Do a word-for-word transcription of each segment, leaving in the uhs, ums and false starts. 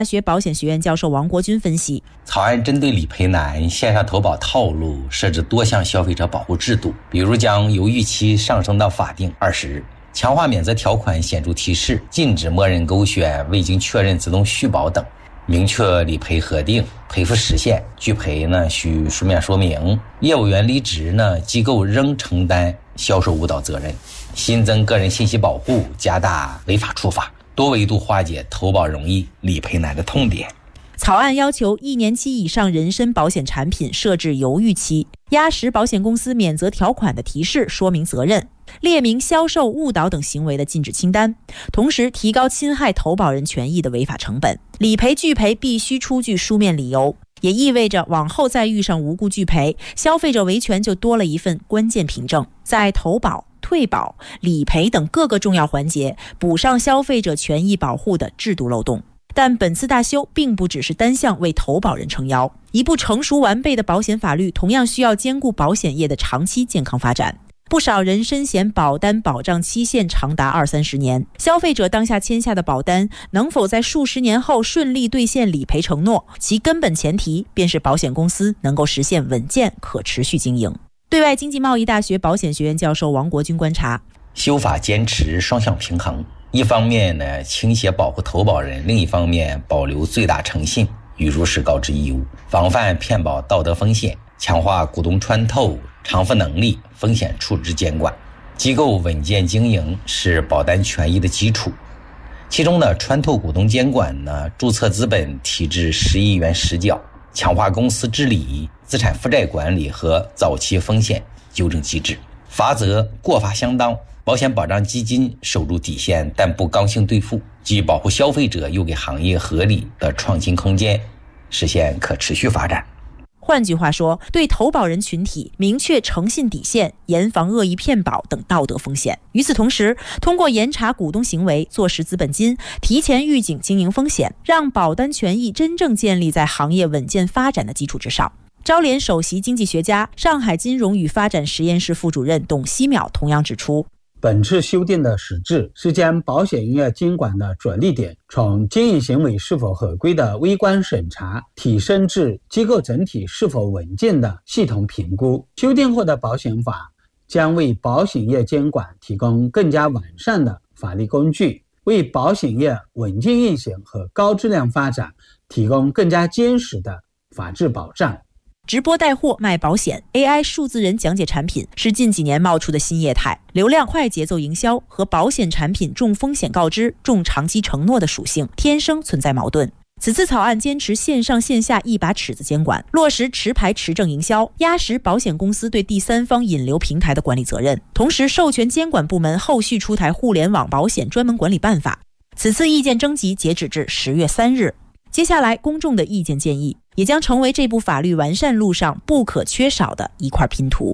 大学保险学院教授王国军分析， 草案针对理赔难、线上投保套路设置多项消费者保护制度，比如将犹豫期上升到法定二十日，强化免责条款显著提示，禁止默认勾选、未经确认自动续保等，明确理赔核定、赔付时限，拒赔呢需书面说明，业务员离职呢，机构仍承担销售误导责任，新增个人信息保护，加大违法处罚，多维度化解投保容易理赔难的痛点。 草案要求一年期以上人身保险产品设置犹豫期，压实保险公司免责条款的提示说明责任，列明销售误导等行为的禁止清单，同时提高侵害投保人权益的违法成本。理赔拒赔必须出具书面理由，也意味着往后再遇上无故拒赔，消费者维权就多了一份关键凭证，在投保、退保、理赔等各个重要环节补上消费者权益保护的制度漏洞。但本次大修并不只是单向为投保人撑腰，一部成熟完备的保险法律同样需要兼顾保险业的长期健康发展。不少人身险保单保障期限长达二三十年，消费者当下签下的保单能否在数十年后顺利兑现理赔承诺，其根本前提便是保险公司能够实现稳健可持续经营。对外经济贸易大学保险学院教授王国军观察， 修法坚持双向平衡，一方面呢倾斜保护投保人，另一方面保留最大诚信与如实告知义务，防范骗保道德风险，强化股东穿透、偿付能力、风险处置监管，机构稳健经营是保单权益的基础。其中呢，穿透股东监管呢，注册资本提至十亿元实缴，强化公司治理、资产负债管理和早期风险纠正机制，罚则过罚相当。保险保障基金守住底线，但不刚性兑付，既保护消费者，又给行业合理的创新空间，实现可持续发展。 换句话说，对投保人群体明确诚信底线，严防恶意骗保等道德风险。与此同时，通过严查股东行为，坐实资本金，提前预警经营风险，让保单权益真正建立在行业稳健发展的基础之上。招联首席经济学家、上海金融与发展实验室副主任董希淼同样指出， 本次修订的实质是将保险业监管的着力点从经营行为是否合规的微观审查提升至机构整体是否稳健的系统评估。修订后的保险法将为保险业监管提供更加完善的法律工具，为保险业稳健运行和高质量发展提供更加坚实的法治保障。 直播带货卖保险 A I 数字人讲解产品是近几年冒出的新业态，流量快节奏营销和保险产品重风险告知、重长期承诺的属性天生存在矛盾。此次草案坚持线上线下一把尺子监管，落实持牌持证营销，压实保险公司对第三方引流平台的管理责任，同时授权监管部门后续出台互联网保险专门管理办法。此次意见征集截止至十月三日，接下来公众的意见建议也将成为这部法律完善路上不可缺少的一块拼图。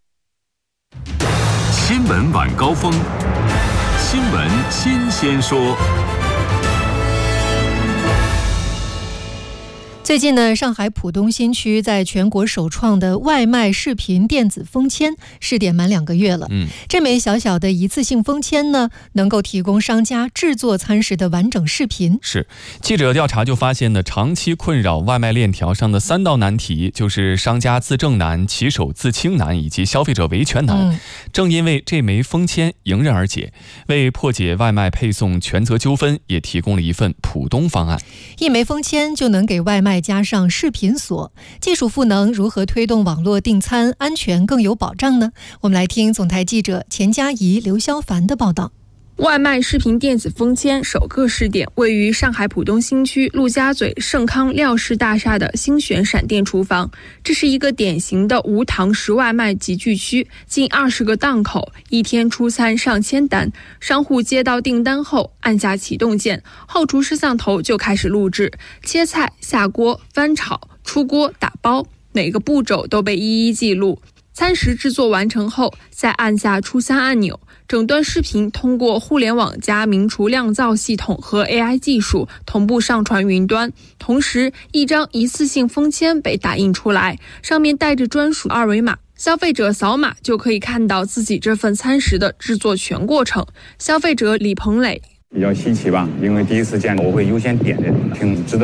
新闻晚高峰，新闻新鲜说。 最近呢，上海浦东新区在全国首创的外卖视频电子封签试点满两个月了。嗯，这枚小小的一次性封签呢，能够提供商家制作餐食的完整视频。 是，记者调查就发现呢，长期困扰外卖链条上的三道难题，就是商家自证难、骑手自清难以及消费者维权难。嗯、正因为这枚封签迎刃而解，为破解外卖配送权责纠纷，也提供了一份浦东方案。 一枚封签就能给外卖加上视频锁，技术赋能如何推动网络订餐安全更有保障呢？我们来听总台记者钱佳怡、刘肖凡的报道。 外卖视频电子封签首个试点位于上海浦东新区陆家嘴盛康廖氏大厦的星选闪电厨房，这是一个典型的无堂食外卖集聚区，近二十个档口，一天出餐上千单。商户接到订单后，按下启动键，后厨摄像头就开始录制，切菜、下锅、翻炒、出锅、打包，每个步骤都被一一记录。餐食制作完成后，再按下出餐按钮，整段视频通过互联网加名厨酿造系统和 A I 技术同步上传云端。同时，一张一次性封签被打印出来，上面带着专属二维码，消费者扫码就可以看到自己这份餐食的制作全过程。消费者李鹏磊比较稀奇吧，因为第一次见，我会优先点这种，挺值得